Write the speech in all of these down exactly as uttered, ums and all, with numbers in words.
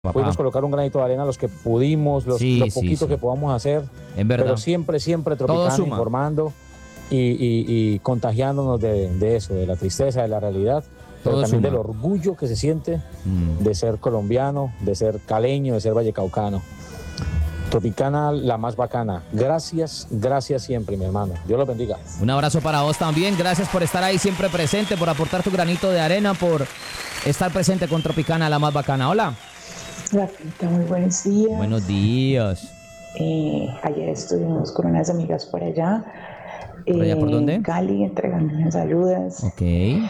Papá. Pudimos colocar un granito de arena los que pudimos, los, Sí, lo sí, poquito sí. que podamos hacer. En verdad. Pero siempre, siempre Todo Tropicana suma. informando y, y, y contagiándonos de, de eso, de la tristeza, de la realidad, pero Todo también suma. del orgullo que se siente Mm. de ser colombiano, de ser caleño, de ser vallecaucano. Tropicana, la más bacana. Gracias, gracias siempre, mi hermano. Dios los bendiga. Un abrazo para vos también. Gracias por estar ahí siempre presente, por aportar tu granito de arena, por estar presente con Tropicana, la más bacana. Hola. Rafita, muy buenos días. Buenos días. Eh, ayer estuvimos con unas amigas por allá. ¿Por allá por eh, dónde? Cali, entregando unas ayudas. Ok.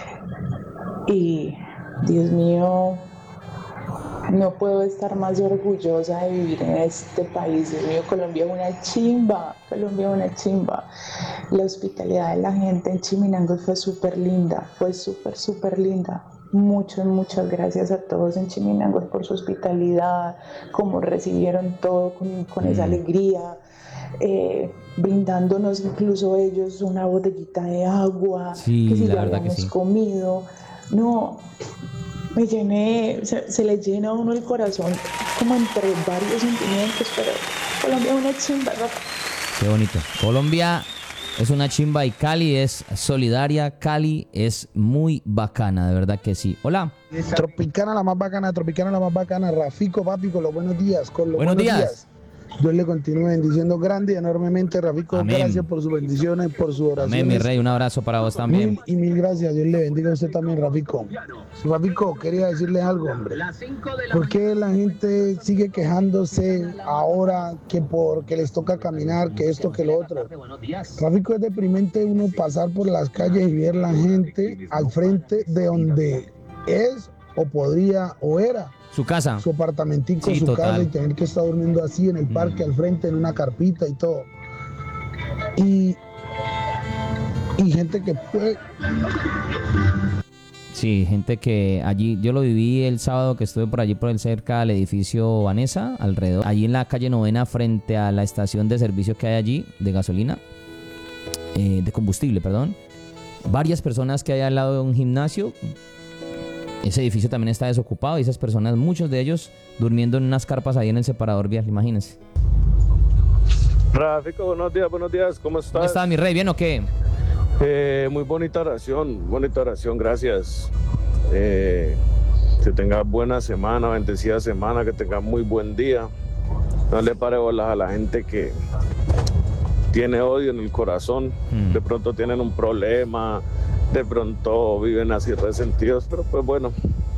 Y, Dios mío, no puedo estar más orgullosa de vivir en este país. Dios mío, Colombia es una chimba. Colombia es una chimba. La hospitalidad de la gente en Chiminango fue súper linda. Fue súper, súper linda. Muchas, muchas gracias a todos en Chiminango por su hospitalidad, cómo recibieron todo con, con esa alegría, eh, brindándonos incluso ellos una botellita de agua, Sí, que si la ya verdad que habíamos sí. comido. No, me llené, se, se le llena a uno el corazón como entre varios sentimientos, pero Colombia es una chimba, Rafa. Qué bonito. Colombia es una chimba y Cali es solidaria. Cali es muy bacana, de verdad que sí. Hola. Tropicana la más bacana, Tropicana la más bacana, Rafico, papi, con los buenos días, con los Buenos buenos, días. días. Dios le continúe bendiciendo grande y enormemente, Rafico, Amén. gracias por sus bendiciones, por sus oraciones. Amén, mi rey. Un abrazo para vos también. Mil y mil gracias, Dios le bendiga a usted también, Rafico. Rafico, quería decirle algo, hombre. ¿Por qué la gente sigue quejándose ahora que porque les toca caminar, que esto, que lo otro? Rafico, es deprimente uno pasar por las calles y ver la gente al frente de donde es o podría o era Su casa. su apartamentico, Sí, su total. casa, y tener que estar durmiendo así en el parque al frente, en una carpita y todo. Y, y gente que puede... Sí, gente que allí, yo lo viví el sábado que estuve por allí por el cerca del edificio Vanessa, alrededor, allí en la calle Novena frente a la estación de servicio que hay allí de gasolina, eh, de combustible, perdón. Varias personas que hay al lado de un gimnasio. Ese edificio también está desocupado y esas personas, muchos de ellos durmiendo en unas carpas ahí en el separador vial, imagínense. Rafico, buenos días, buenos días, ¿cómo estás? ¿Cómo está mi rey? ¿Bien o qué? Eh, muy bonita oración, bonita oración, gracias. Eh, que tengas buena semana, bendecida semana, que tengas muy buen día. No le pare bolas a la gente que tiene odio en el corazón, Mm. de pronto tienen un problema, de pronto viven así resentidos, pero pues bueno,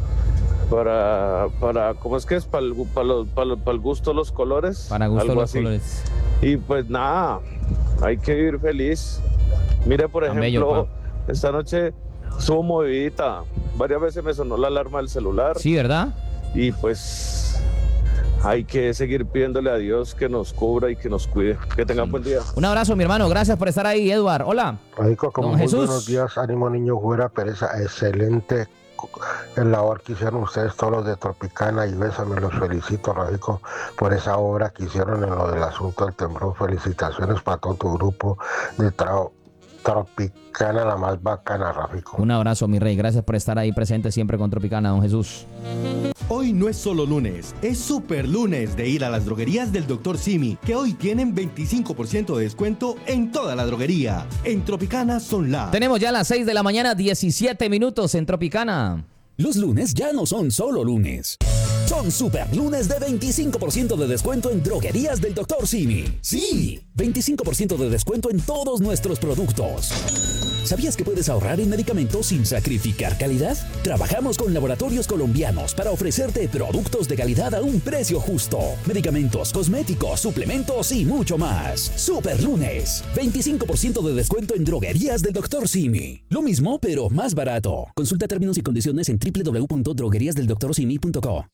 para, para ¿cómo es que es? Para el, para los, para los- para el gusto los colores. Para gusto algo los así. colores. Y pues nada, hay que vivir feliz. Mire, por Tan bello, ejemplo, esta noche estuvo movidita. Varias veces me sonó la alarma del celular. Sí, ¿verdad? Y pues hay que seguir pidiéndole a Dios que nos cubra y que nos cuide. Que tengan buen día. Un abrazo, mi hermano. Gracias por estar ahí, Eduard. Hola. Radico, como Don muy Jesús. buenos días, ánimo niño fuera, pereza, excelente el labor que hicieron ustedes todos los de Tropicana y Bésame, los felicito, Radico, por esa obra que hicieron en lo del asunto del temblor. Felicitaciones para todo tu grupo de tra- Tropicana, la más bacana, Radico. Un abrazo, mi rey. Gracias por estar ahí presente siempre con Tropicana, don Jesús. Hoy no es solo lunes, es super lunes de ir a las droguerías del doctor Simi, que hoy tienen veinticinco por ciento de descuento en toda la droguería. En Tropicana son la... Tenemos ya las seis de la mañana, diecisiete minutos en Tropicana. Los lunes ya no son solo lunes. Son super lunes de veinticinco por ciento de descuento en droguerías del doctor Simi. Sí, veinticinco por ciento de descuento en todos nuestros productos. ¿Sabías que puedes ahorrar en medicamentos sin sacrificar calidad? Trabajamos con laboratorios colombianos para ofrecerte productos de calidad a un precio justo. Medicamentos, cosméticos, suplementos y mucho más. Super lunes, veinticinco por ciento de descuento en droguerías del doctor Simi. Lo mismo, pero más barato. Consulta términos y condiciones en doble u doble u doble u punto droguerías del doctor simi punto co.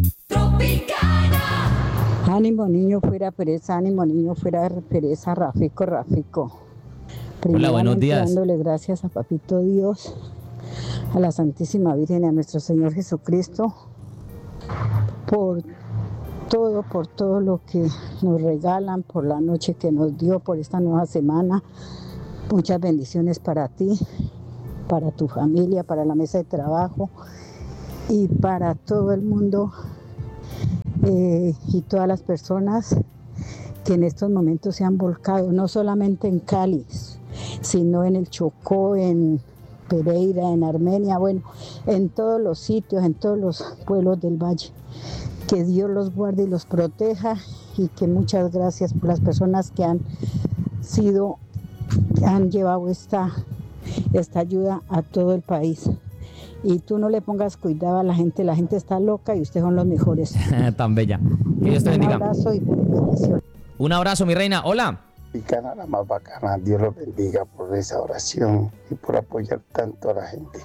Ánimo niño fuera pereza, ánimo niño fuera pereza, Rafico, Rafico. Hola, buenos Primeramente, días. dándole gracias a Papito Dios, a la Santísima Virgen y a nuestro Señor Jesucristo por todo, por todo lo que nos regalan, por la noche que nos dio, por esta nueva semana. Muchas bendiciones para ti, para tu familia, para la mesa de trabajo y para todo el mundo eh, y todas las personas que en estos momentos se han volcado, no solamente en Cali, sino en el Chocó, en Pereira, en Armenia, bueno, en todos los sitios, en todos los pueblos del valle. Que Dios los guarde y los proteja, y que muchas gracias por las personas que han sido, que han llevado esta, esta ayuda a todo el país. Y tú no le pongas cuidado a la gente, la gente está loca y ustedes son los mejores. Tan bella. Que Dios te bendiga. Un abrazo y bendición. Un abrazo, mi reina. Hola. Tropicana, la más bacana. Dios los bendiga por esa oración y por apoyar tanto a la gente.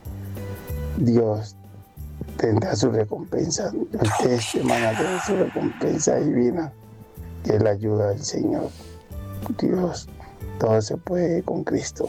Dios tendrá su recompensa. Ustedes van a tener su recompensa divina, que es la ayuda del Señor. Dios, todo se puede con Cristo.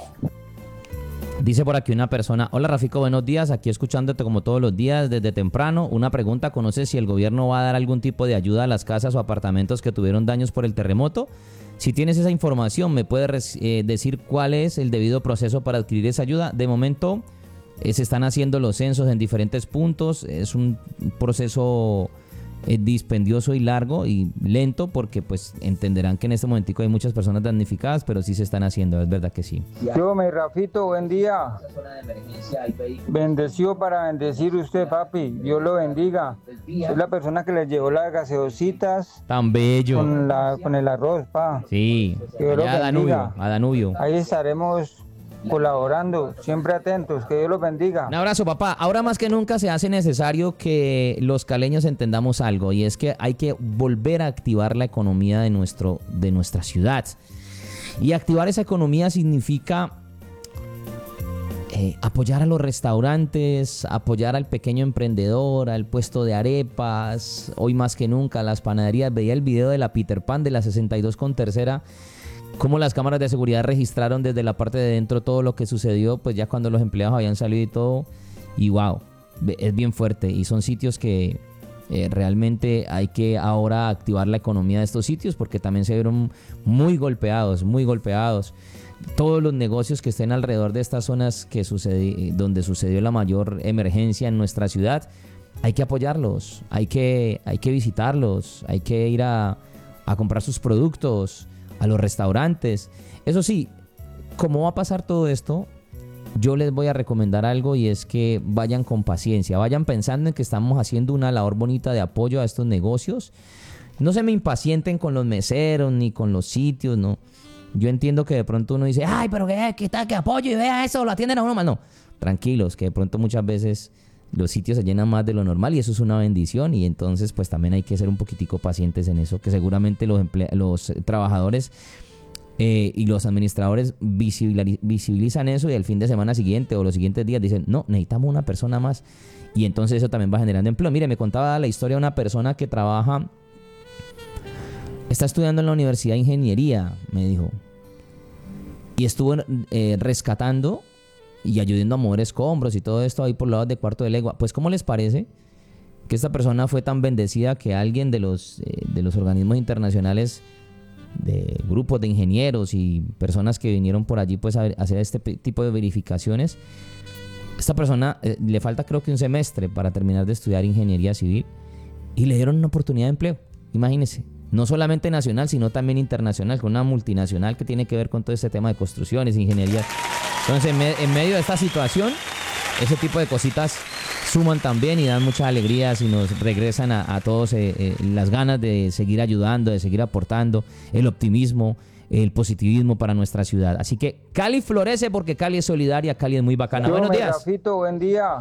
Dice por aquí una persona: hola Rafico, buenos días, aquí escuchándote como todos los días desde temprano. Una pregunta: ¿conoces si el gobierno va a dar algún tipo de ayuda a las casas o apartamentos que tuvieron daños por el terremoto? Si tienes esa información, ¿me puedes eh, decir cuál es el debido proceso para adquirir esa ayuda? De momento eh, se están haciendo los censos en diferentes puntos. Es un proceso eh, dispendioso y largo y lento, porque pues entenderán que en este momentico hay muchas personas damnificadas, pero sí se están haciendo, es verdad que sí. Yo, mi Rafito, buen día. Bendecido para bendecir usted, papi. Dios lo bendiga. Es la persona que le llevó las gaseositas. Tan bello. Con, la, con el arroz, pa. Sí, allá a Danubio, a Danubio. Ahí estaremos colaborando, siempre atentos, que Dios los bendiga. Un abrazo, papá. Ahora más que nunca se hace necesario que los caleños entendamos algo, y es que hay que volver a activar la economía de, nuestro, de nuestra ciudad. Y activar esa economía significa eh, apoyar a los restaurantes, apoyar al pequeño emprendedor, al puesto de arepas, hoy más que nunca las panaderías. Veía el video de la Peter Pan de la sesenta y dos con tercera, cómo las cámaras de seguridad registraron desde la parte de dentro todo lo que sucedió, pues ya cuando los empleados habían salido y todo, y wow, es bien fuerte, y son sitios que eh, realmente hay que ahora activar la economía de estos sitios, porque también se vieron muy golpeados, muy golpeados. Todos los negocios que estén alrededor de estas zonas que sucedi- donde sucedió la mayor emergencia en nuestra ciudad, hay que apoyarlos, hay que, hay que visitarlos, hay que ir a, a comprar sus productos, a los restaurantes. Eso sí, ¿cómo va a pasar todo esto? Yo les voy a recomendar algo, y es que vayan con paciencia, vayan pensando en que estamos haciendo una labor bonita de apoyo a estos negocios. No se me impacienten con los meseros ni con los sitios, no. Yo entiendo que de pronto uno dice, ay, pero que, que está, que apoyo y vea eso, lo atienden a uno mal. No, tranquilos, que de pronto muchas veces los sitios se llenan más de lo normal, y eso es una bendición, y entonces pues también hay que ser un poquitico pacientes en eso, que seguramente los, emple- los trabajadores eh, y los administradores visibil- visibilizan eso, y el fin de semana siguiente o los siguientes días dicen, no, necesitamos una persona más, y entonces eso también va generando empleo. Mire, me contaba la historia de una persona que trabaja, está estudiando en la Universidad de Ingeniería, me dijo, y estuvo eh, rescatando y ayudando a mover escombros y todo esto ahí por lados de Cuarto de Legua. Pues, ¿cómo les parece que esta persona fue tan bendecida que alguien de los, eh, de los organismos internacionales, de grupos de ingenieros y personas que vinieron por allí pues a hacer este tipo de verificaciones, esta persona eh, le falta creo que un semestre para terminar de estudiar ingeniería civil, y le dieron una oportunidad de empleo? Imagínense, no solamente nacional, sino también internacional, con una multinacional que tiene que ver con todo este tema de construcciones, ingeniería. Entonces, en, me, en medio de esta situación, ese tipo de cositas suman también y dan muchas alegrías, y nos regresan a, a todos eh, eh, las ganas de seguir ayudando, de seguir aportando, el optimismo, el positivismo para nuestra ciudad. Así que Cali florece porque Cali es solidaria, Cali es muy bacana. Yo, Buenos mi días. Rafito, buen día.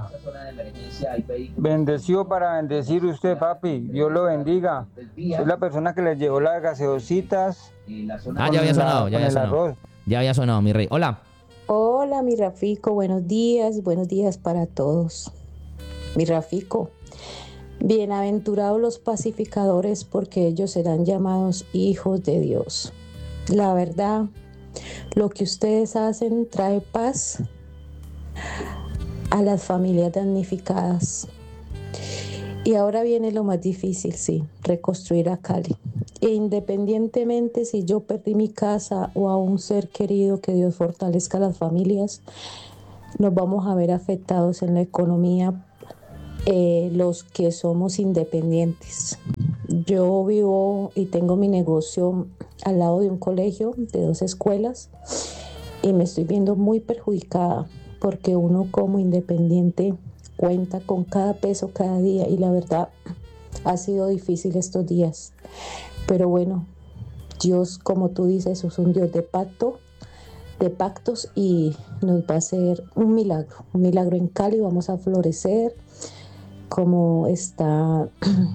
Bendecido para bendecir usted, papi. Dios lo bendiga. Es la persona que le llevó las gaseositas. Ah, ya había sonado, ya había con el sonado. arroz. Ya había sonado, mi rey. Hola. Hola, mi Rafico, buenos días, buenos días para todos. Mi Rafico, bienaventurados los pacificadores, porque ellos serán llamados hijos de Dios. La verdad, lo que ustedes hacen trae paz a las familias damnificadas. Y ahora viene lo más difícil, sí, reconstruir a Cali. E independientemente si yo perdí mi casa o a un ser querido, que Dios fortalezca a las familias, nos vamos a ver afectados en la economía, eh, los que somos independientes. Yo vivo y tengo mi negocio al lado de un colegio, de dos escuelas, y me estoy viendo muy perjudicada porque uno como independiente cuenta con cada peso cada día y la verdad ha sido difícil estos días. Pero bueno, Dios, como tú dices, es un Dios de pacto, de pactos y nos va a hacer un milagro, un milagro en Cali, vamos a florecer como está